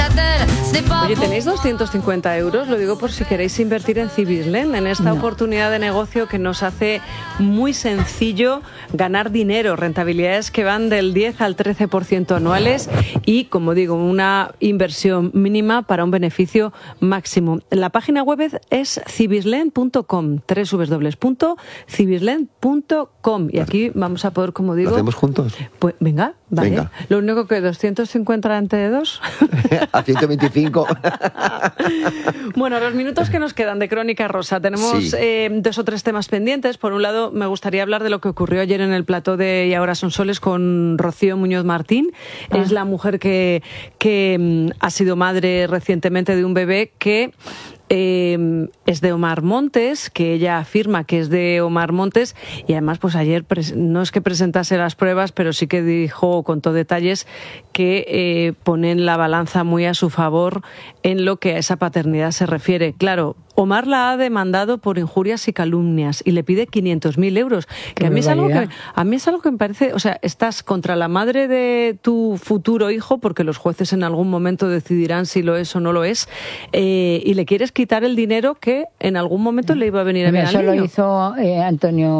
Oye, ¿tenéis 250 euros? Lo digo por si queréis invertir en Cibislen, en esta oportunidad de negocio que nos hace muy sencillo ganar dinero, rentabilidades que van del 10 al 13% anuales y, como digo, una inversión mínima para un beneficio máximo. La página web es cibislen.com, www.cibislen.com, y aquí vamos a poder, como digo... ¿Lo hacemos juntos? Pues venga, vale. Venga. Lo único que 250 entre dos... A 125. Bueno, los minutos que nos quedan de Crónica Rosa, tenemos dos o tres temas pendientes. Por un lado, me gustaría hablar de lo que ocurrió ayer en el plató de Y ahora son soles con Rocío Muñoz Martín. Es la mujer que ha sido madre recientemente de un bebé que... es de Omar Montes, que ella afirma que es de Omar Montes, y además pues ayer no es que presentase las pruebas, pero sí que dijo, contó detalles que ponen la balanza muy a su favor en lo que a esa paternidad se refiere. Claro, Omar la ha demandado por injurias y calumnias y le pide 500.000 euros. Que a mí es algo que me parece, o sea, estás contra la madre de tu futuro hijo, porque los jueces en algún momento decidirán si lo es o no lo es, y le quieres quitar el dinero que en algún momento le iba a venir a ver al niño. Eso lo hizo Antonio